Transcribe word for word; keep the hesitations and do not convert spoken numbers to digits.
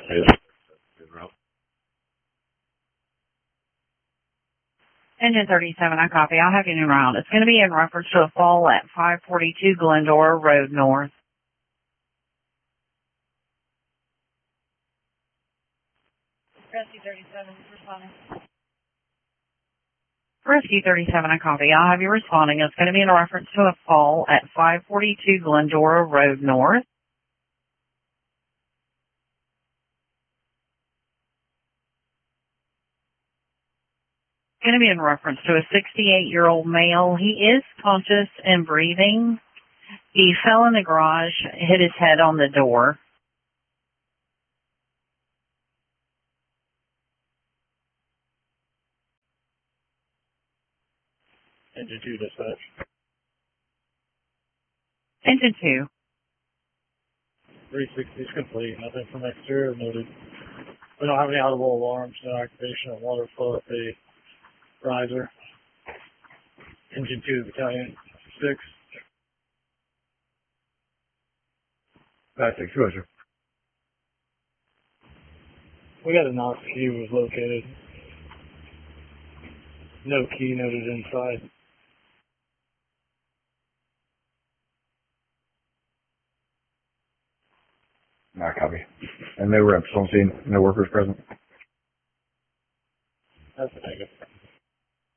Engine thirty-seven, I copy. I'll have you new route. It's going to be in reference to a fall at five forty-two Glendora Road North. Rescue thirty-seven, responding. Rescue thirty-seven, I copy. I'll have you responding. It's going to be in reference to a fall at five forty-two Glendora Road North. It's going to be in reference to a sixty-eight-year-old male. He is conscious and breathing. He fell in the garage, hit his head on the door. Engine two dispatch. Engine two. three sixty is complete. Nothing from exterior noted. We don't have any audible alarms, no activation of water flow at the riser. Engine two, battalion six. Back six, Roger. We got a knock key was located. No key noted inside. No, copy. And no reps on scene, no workers present. That's a negative.